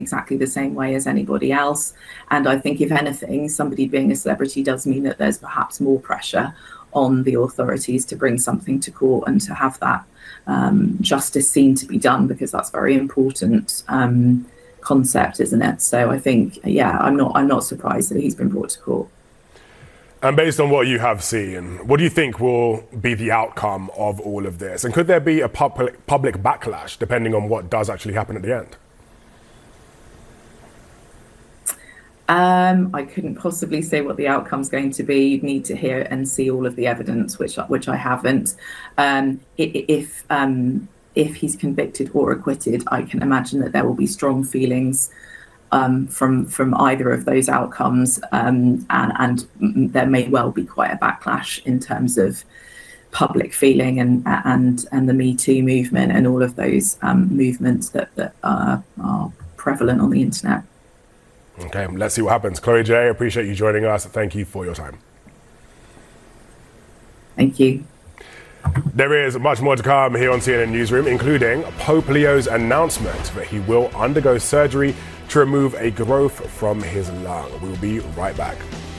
exactly the same way as anybody else. And I think, if anything, somebody being a celebrity does mean that there's perhaps more pressure on the authorities to bring something to court and to have that justice seen to be done, because that's very important concept, isn't it? So I think, yeah, I'm not surprised that he's been brought to court. And based on what you have seen, what do you think will be the outcome of all of this? And could there be a public backlash depending on what does actually happen at the end? I couldn't possibly say what the outcome's going to be. You'd need to hear and see all of the evidence, which I haven't. If he's convicted or acquitted, I can imagine that there will be strong feelings from either of those outcomes, and there may well be quite a backlash in terms of public feeling and the Me Too movement and all of those movements that are prevalent on the internet. Okay, let's see what happens. Chloe J, appreciate you joining us. Thank you for your time. Thank you. There is much more to come here on CNN Newsroom, including Pope Leo's announcement that he will undergo surgery to remove a growth from his lung. We'll be right back.